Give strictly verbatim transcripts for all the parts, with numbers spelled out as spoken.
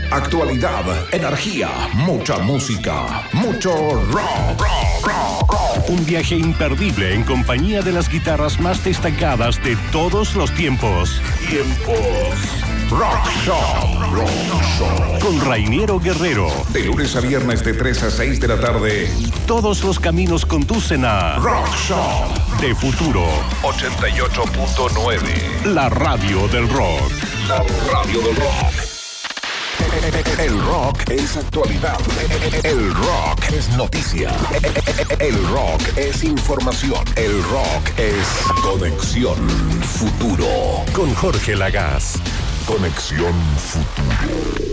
Actualidad, energía, mucha música, mucho rock, rock, rock, rock. Un viaje imperdible en compañía de las guitarras más destacadas de todos los tiempos. Tiempos. Rock Shop. Rock Shop. Con Rainiero Guerrero. De lunes a viernes de tres a seis de la tarde. Todos los caminos conducen a Rock Shop. De Futuro. ochenta y ocho punto nueve. La radio del rock. La radio del rock. El rock es actualidad. El rock es noticia. El rock es información. El rock es Conexión Futuro. Con Jorge Lagaz. Conexión Futuro.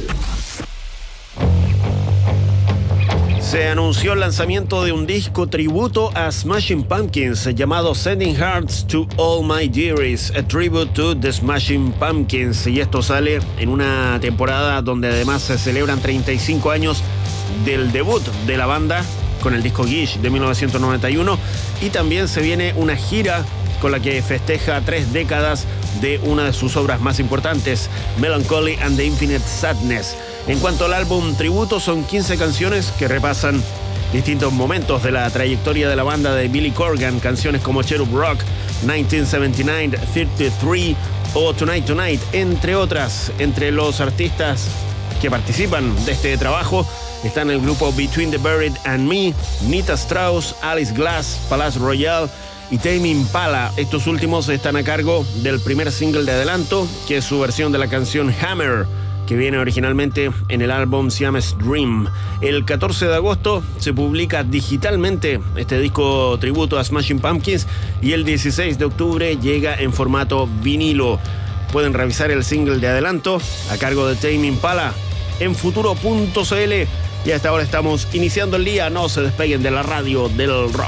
Se anunció el lanzamiento de un disco tributo a Smashing Pumpkins llamado Sending Hearts to All My Dearies, a tribute to the Smashing Pumpkins. Y esto sale en una temporada donde además se celebran treinta y cinco años del debut de la banda con el disco Gish de mil novecientos noventa y uno. Y también se viene una gira con la que festeja tres décadas de una de sus obras más importantes, Melancholy and the Infinite Sadness. En cuanto al álbum tributo, son quince canciones que repasan distintos momentos de la trayectoria de la banda de Billy Corgan, canciones como Cherub Rock, nineteen seventy-nine, thirty-three o Tonight Tonight, entre otras. Entre los artistas que participan de este trabajo están el grupo Between the Buried and Me, Nita Strauss, Alice Glass, Palace Royale y Tame Impala. Estos últimos están a cargo del primer single de adelanto, que es su versión de la canción Hammer, que viene originalmente en el álbum Siamese Dream. El catorce de agosto se publica digitalmente este disco tributo a Smashing Pumpkins y el dieciséis de octubre llega en formato vinilo. Pueden revisar el single de adelanto a cargo de Tame Impala en futuro punto c l. Y hasta ahora estamos iniciando el día. No se despeguen de la radio del rock.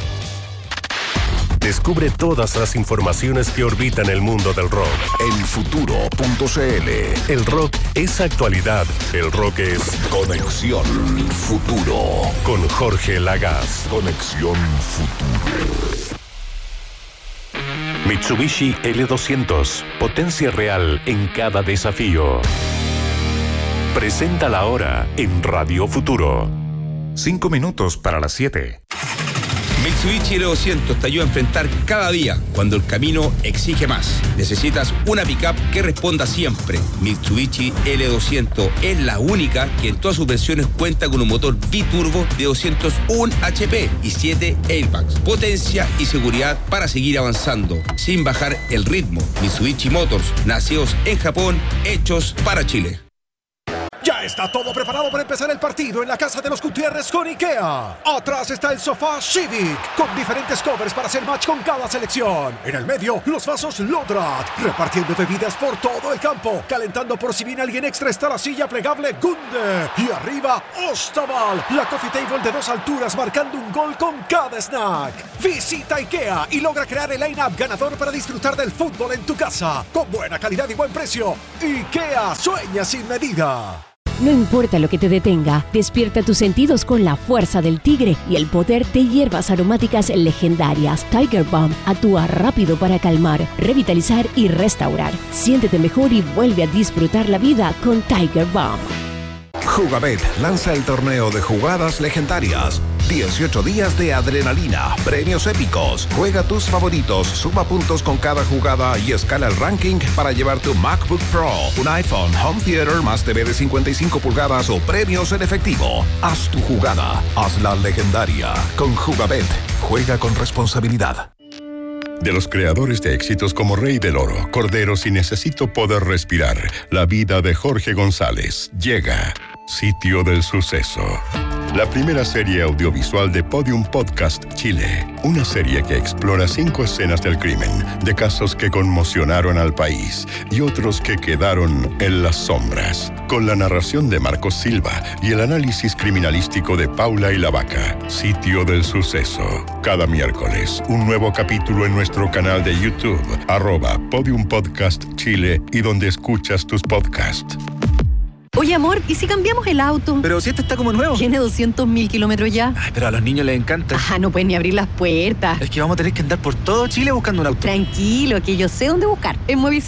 Descubre todas las informaciones que orbitan el mundo del rock. En futuro punto c l. El rock es actualidad. El rock es Conexión Futuro. Con Jorge Lagaz. Conexión Futuro. Mitsubishi L doscientos. Potencia real en cada desafío. Presenta la hora en Radio Futuro. Cinco minutos para las siete. Mitsubishi L doscientos te ayuda a enfrentar cada día cuando el camino exige más. Necesitas una pickup que responda siempre. Mitsubishi L doscientos es la única que en todas sus versiones cuenta con un motor biturbo de doscientos uno H P y siete airbags. Potencia y seguridad para seguir avanzando sin bajar el ritmo. Mitsubishi Motors, nacidos en Japón, hechos para Chile. Ya está todo preparado para empezar el partido en la casa de los Gutiérrez con IKEA. Atrás está el sofá Civic, con diferentes covers para hacer match con cada selección. En el medio, los vasos Lodrat, repartiendo bebidas por todo el campo. Calentando por si viene alguien extra está la silla plegable Gunde. Y arriba, Ostaval, la coffee table de dos alturas marcando un gol con cada snack. Visita IKEA y logra crear el line-up ganador para disfrutar del fútbol en tu casa. Con buena calidad y buen precio. IKEA, sueña sin medida. No importa lo que te detenga, despierta tus sentidos con la fuerza del tigre y el poder de hierbas aromáticas legendarias. Tiger Balm actúa rápido para calmar, revitalizar y restaurar. Siéntete mejor y vuelve a disfrutar la vida con Tiger Balm. Jugabet lanza el torneo de jugadas legendarias. dieciocho días de adrenalina, premios épicos. Juega tus favoritos, suma puntos con cada jugada y escala el ranking para llevar tu MacBook Pro, un iPhone, home theater más T V de cincuenta y cinco pulgadas o premios en efectivo. Haz tu jugada, hazla legendaria. Con Jugabet, juega con responsabilidad. De los creadores de éxitos como Rey del Oro, Corderos y Necesito Poder Respirar, la vida de Jorge González llega. Sitio del Suceso. La primera serie audiovisual de Podium Podcast Chile. Una serie que explora cinco escenas del crimen, de casos que conmocionaron al país y otros que quedaron en las sombras. Con la narración de Marcos Silva y el análisis criminalístico de Paula y la Vaca. Sitio del Suceso. Cada miércoles, un nuevo capítulo en nuestro canal de YouTube, arroba Podium Podcast Chile y donde escuchas tus podcasts. Oye, amor, ¿y si cambiamos el auto? Pero si este está como nuevo. Tiene doscientos mil kilómetros ya. Ay, pero a los niños les encanta. Ah, no pueden ni abrir las puertas. Es que vamos a tener que andar por todo Chile buscando un auto. Tranquilo, que yo sé dónde buscar. En Movistar